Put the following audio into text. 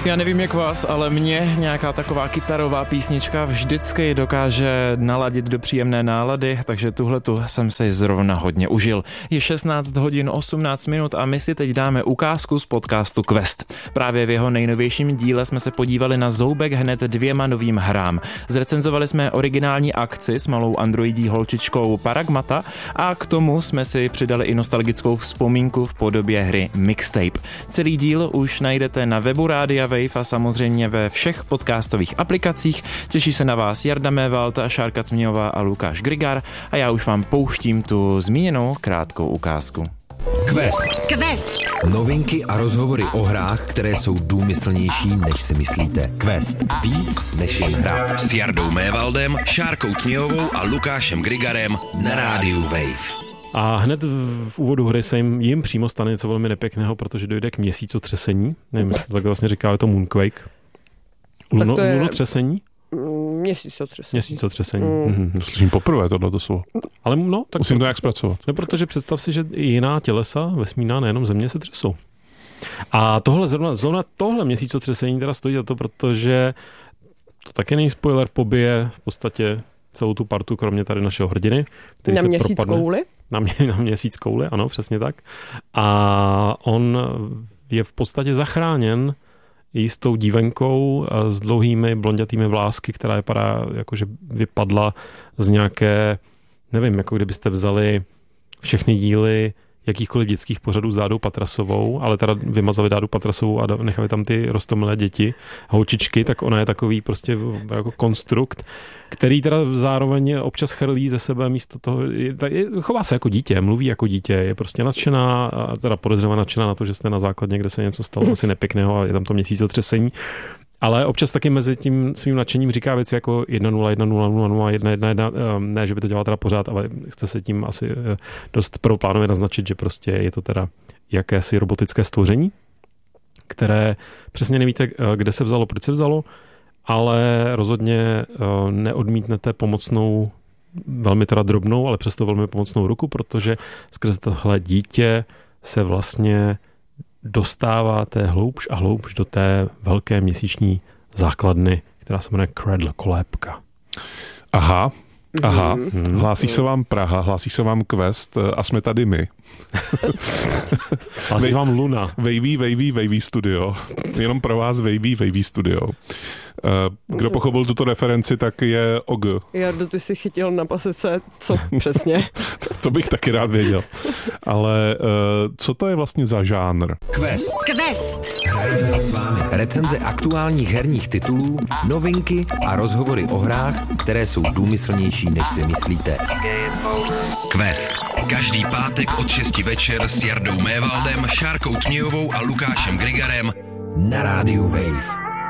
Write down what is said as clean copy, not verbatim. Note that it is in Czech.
Já nevím jak vás, ale mě nějaká taková kytarová písnička vždycky dokáže naladit do příjemné nálady, takže tuhletu jsem si zrovna hodně užil. Je 16 hodin 18 minut a my si teď dáme ukázku z podcastu Quest. Právě v jeho nejnovějším díle jsme se podívali na zoubek hned 2 novým hrám. Zrecenzovali jsme originální akci s malou androidí holčičkou Paragmata a k tomu jsme si přidali i nostalgickou vzpomínku v podobě hry Mixtape. Celý díl už najdete na webu Rádia Wave a samozřejmě ve všech podcastových aplikacích. Těší se na vás Jarda Mévald, Šárka Tměhová a Lukáš Grigar a já už vám pouštím tu zmíněnou krátkou ukázku. Quest. Novinky a rozhovory o hrách, které jsou důmyslnější, než si myslíte. Quest. Víc než jen hra. S Jardou Mévaldem, Šárkou Tměhovou a Lukášem Grigarem na rádiu Wave. A hned v úvodu hry se jim přímo stane něco velmi nepěkného, protože dojde k měsícotřesení. Nevím, jestli to tak vlastně říká, je to Moonquake. Lunotřesení? Měsícotřesení. Slyším poprvé tohleto slovo. Ale no, tak musím to nějak zpracovat. No, protože představ si, že i jiná tělesa vesmírná, nejenom Země, se třesou. A zrovna tohle měsícotřesení teda stojí za to, protože to taky není spoiler, pobije v podstatě celou tu partu, kromě tady našeho hrdiny, který na se měsíc propadne. kouli? Na měsíc kouli, ano, přesně tak. A on je v podstatě zachráněn jistou dívenkou s dlouhými blondětými vlásky, která vypadá jakože vypadla z nějaké, nevím, jako kdybyste vzali všechny díly jakýchkoliv dětských pořadů s Dádou Patrasovou, ale teda vymazali Dádu Patrasovou a nechali tam ty roztomilé děti, holčičky, tak ona je takový prostě jako konstrukt, který teda zároveň občas chrlí ze sebe místo toho, chová se jako dítě, mluví jako dítě, je prostě nadšená, teda podezřelá nadšená na to, že jste na základně, kde se něco stalo asi nepěkného a je tam to měsícotřesení. Ale občas taky mezi tím svým nadšením říká věci jako 1-0, ne, že by to dělala teda pořád, ale chce se tím asi dost prvoplánově naznačit, že prostě je to teda jakési robotické stvoření, které přesně nevíte, kde se vzalo, proč se vzalo, ale rozhodně neodmítnete pomocnou, velmi teda drobnou, ale přesto velmi pomocnou ruku, protože skrze tohle dítě se vlastně dostáváte hloubš a hloubš do té velké měsíční základny, která se jmenuje Cradle, kolébka. Aha. Hlásí se vám Praha, hlásí se vám Quest a jsme tady my. Hlásí se vám Luna. Wavy Studio. Jenom pro vás Wavy Studio. Kdo pochopil tuto referenci, tak je OG. Jardo, ty jsi chytil na pasice, co přesně? To bych taky rád věděl. Ale co to je vlastně za žánr? Quest. Hrajeme si s vámi recenze aktuálních herních titulů, novinky a rozhovory o hrách, které jsou důmyslnější, než si myslíte. Quest. Každý pátek od 6 večer s Jardou Mévaldem, Šárkou Tměhovou a Lukášem Grigarem na rádiu Wave.